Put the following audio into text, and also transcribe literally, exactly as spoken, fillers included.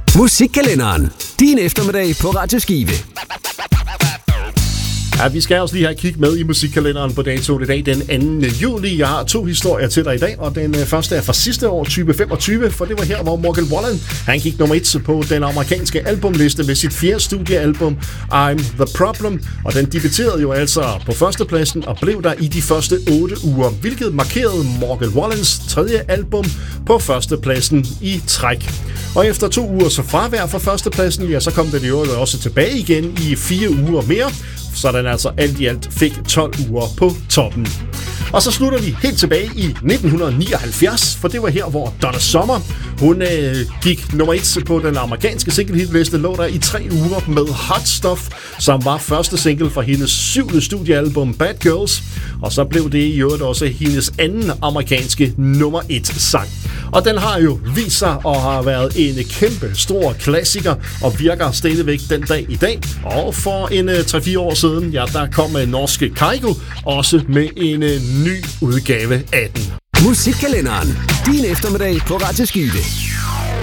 Musikkalenderen. Din eftermiddag på Radio Skive. Ja, vi skal også lige have kigge med i musikkalenderen på datoen i dag, den anden juli. Jeg har to historier til dig i dag, og den første er fra sidste år, tyve femogtyve, for det var her, hvor Morgan Wallen, han gik nummer et på den amerikanske albumliste med sit fjerde studiealbum, I'm the Problem, og den debuterede jo altså på førstepladsen og blev der i de første otte uger, hvilket markerede Morgan Wallens tredje album på førstepladsen i træk. Og efter to uger så fravær fra førstepladsen, ja, så kom den jo også tilbage igen i fire uger mere, så den altså alt i alt fik tolv uger på toppen. Og så slutter vi helt tilbage i nitten nioghalvfjerds, for det var her, hvor Donna Summer, hun øh, gik nummer et på den amerikanske single-hitliste, lå der i tre uger med Hot Stuff, som var første single fra hendes syvende studiealbum Bad Girls, og så blev det i øvrigt også hendes anden amerikanske nummer et sang. Og den har jo vist sig og har været en kæmpe stor klassiker og virker stadigvæk den dag i dag. Og for en uh, tre fire år siden, ja, der kom uh, norske Kygo også med en uh, ny udgave af den. Musikkalenderen. Din eftermiddag på Radio Skive.